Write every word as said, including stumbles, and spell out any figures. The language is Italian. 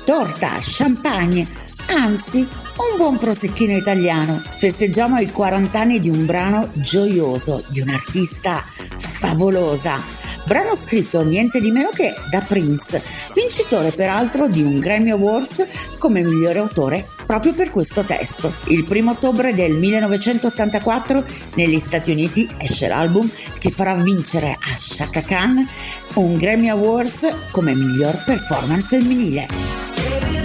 torta, champagne, anzi un buon prosecchino italiano. Festeggiamo i quaranta anni di un brano gioioso, di un'artista favolosa. Brano scritto niente di meno che da Prince, vincitore peraltro di un Grammy Awards come migliore autore proprio per questo testo. Il primo ottobre del millenovecentottantaquattro negli Stati Uniti esce l'album che farà vincere a Chaka Khan un Grammy Awards come miglior performance femminile.